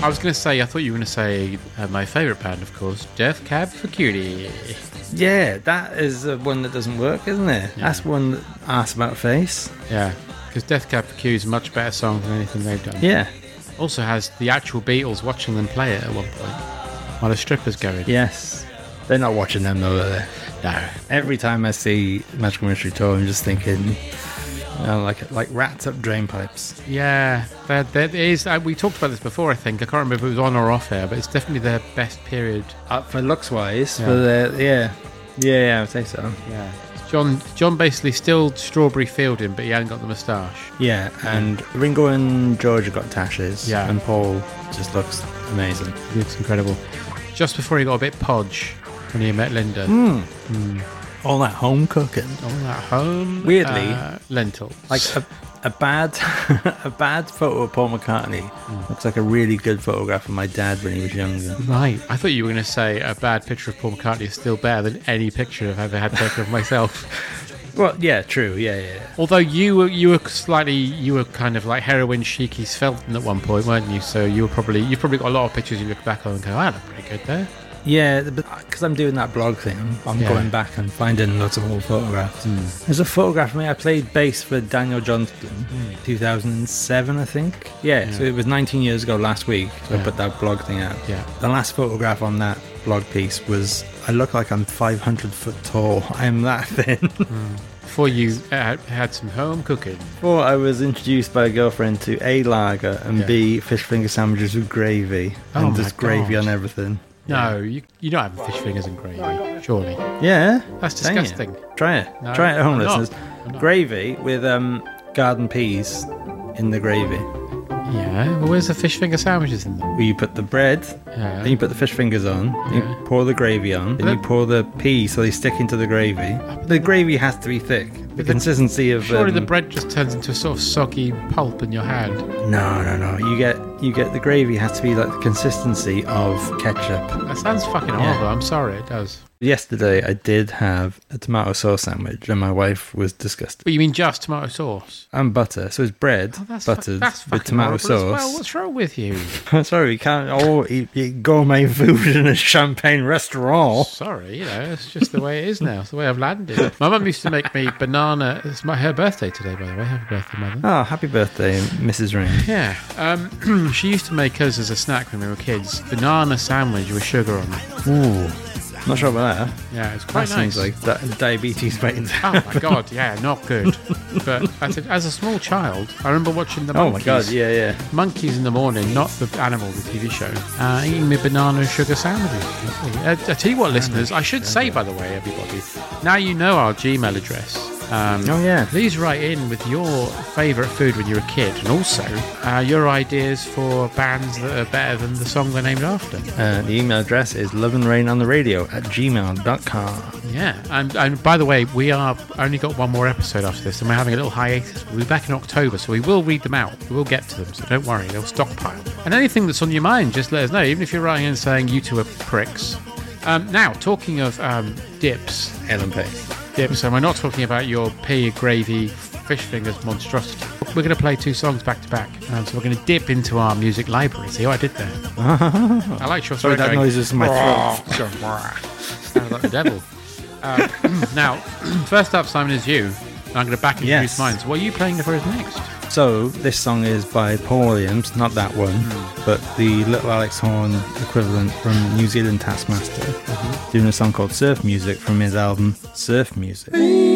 I was going to say, I thought you were going to say my favourite band, of course, Death Cab for Cutie. Yeah, that is one that doesn't work, isn't it? Yeah. That's one that asks about face. Yeah, because Death Cab for Cutie is a much better song than anything they've done. Yeah. Also has the actual Beatles watching them play it at one point while the strippers going. Yes. They're not watching them, though, are they? No. Every time I see Magical Mystery Tour, I'm just thinking... like rats up drain pipes. Yeah, that is. We talked about this before. I think I can't remember if it was on or off air, but it's definitely their best period. For looks wise, yeah. I would say so. Yeah, John basically still Strawberry Fielding, but he hadn't got the moustache. Yeah, and Ringo and George have got tashes. Yeah, and Paul just looks amazing. It's incredible. Just before he got a bit podge when he met Linda. All that home cooking. All that home. Weirdly, lentils. Like a bad photo of Paul McCartney looks like a really good photograph of my dad when he was younger. Right. I thought you were going to say a bad picture of Paul McCartney is still better than any picture I've ever had taken of myself. Well, yeah, true. Yeah. Although you were kind of like heroin Sheiky Svelton at one point, weren't you? So you've probably got a lot of pictures you look back on and go, I look pretty good there. Yeah, because I'm doing that blog thing, I'm going back and finding lots of old photographs. There's a photograph of me. I played bass for Daniel Johnston, 2007, I think. Yeah, so it was 19 years ago last week. So I put that blog thing out. Yeah. The last photograph on that blog piece was, I look like I'm 500 foot tall. I'm that thin. Before you had some home cooking. Before I was introduced by a girlfriend to A, lager, and B, fish finger sandwiches with gravy. And just gravy on everything. No, you don't have fish fingers and gravy, surely. Yeah. That's disgusting. Try it. No, Try it at home, I'm listeners. not. Gravy with garden peas in the gravy. Yeah, well, where's the fish finger sandwiches in them? Well, you put the bread, then you put the fish fingers on, you pour the gravy on, then you pour the peas so they stick into the gravy. The gravy has to be thick. The consistency of... Surely the bread just turns into a sort of soggy pulp in your hand. No. You get the gravy has to be like the consistency of ketchup. That sounds fucking horrible. I'm sorry, it does. Yesterday I did have a tomato sauce sandwich and my wife was disgusted. But you mean just tomato sauce? And butter. So it's bread buttered with tomato sauce. Well, what's wrong with you? Sorry, we can't all eat gourmet food in a champagne restaurant. Sorry, it's just the way it is now. It's the way I've landed. My mum used to make me banana. It's her birthday today, by the way. Happy birthday, Mother. Oh, happy birthday, Mrs. Ring. Yeah. She used to make us as a snack when we were kids. Banana sandwich with sugar on it. Ooh. Not sure about that. Yeah, it's quite nice. Seems like diabetes waiting to happen. Oh my god, yeah, not good. But as a small child, I remember watching the Oh Monkeys. my god, yeah. Monkeys in the morning, not the animal, the TV show. Eating me banana and sugar sandwiches. I tell you what, listeners, I should say, by the way, everybody, now you know our Gmail address. Please write in with your favourite food when you were a kid, and also your ideas for bands that are better than the song they're named after. The email address is loveandrainontheradio@gmail.com. Yeah, and by the way, we are only got one more episode after this, and we're having a little hiatus. We'll be back in October, so we will read them out. We will get to them, so don't worry, they'll stockpile. And anything that's on your mind, just let us know, even if you're writing and saying you two are pricks. Now, talking of dips. Ellen Page. Dips, and we're not talking about your pea gravy fish fingers monstrosity. We're going to play two songs back to back, so we're going to dip into our music library. See what I did there? I like your throat. Sorry, that noise is in my throat. Sounds like the devil. Now, first up, Simon, is you. I'm going to back introduce mine. So what are you playing for us next? So this song is by Paul Williams, not that one, but the Little Alex Horn equivalent from New Zealand Taskmaster, doing a song called Surf Music from his album Surf Music.